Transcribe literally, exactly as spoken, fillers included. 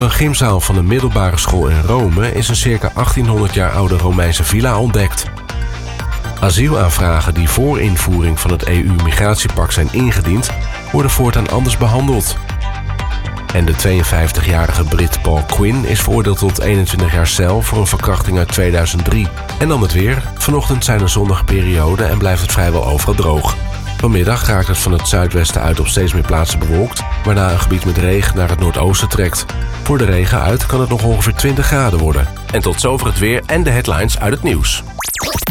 Een gymzaal van een middelbare school in Rome is een circa achttienhonderd jaar oude Romeinse villa ontdekt. Asielaanvragen die voor invoering van het E U-migratiepact zijn ingediend, worden voortaan anders behandeld. En de tweeënvijftigjarige Brit Paul Quinn is veroordeeld tot eenentwintig jaar cel voor een verkrachting uit tweeduizend drie. En dan het weer. Vanochtend zijn er zonnige perioden en blijft het vrijwel overal droog. Vanmiddag raakt het van het zuidwesten uit op steeds meer plaatsen bewolkt, waarna een gebied met regen naar het noordoosten trekt. Voor de regen uit kan het nog ongeveer twintig graden worden. En tot zover het weer en de headlines uit het nieuws.